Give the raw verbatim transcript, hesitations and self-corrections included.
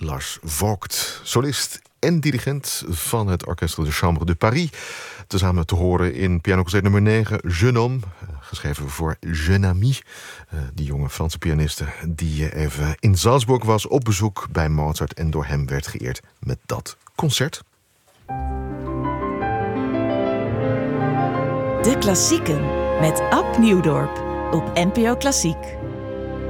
Lars Vogt, solist en dirigent van het Orchestre de Chambre de Paris. Tezamen te horen in pianoconcert nummer negen, Jeune Homme, geschreven voor Jeune Ami, die jonge Franse pianiste die even in Salzburg was op bezoek bij Mozart en door hem werd geëerd met dat concert. De Klassieken met Ab Nieuwdorp op N P O Klassiek.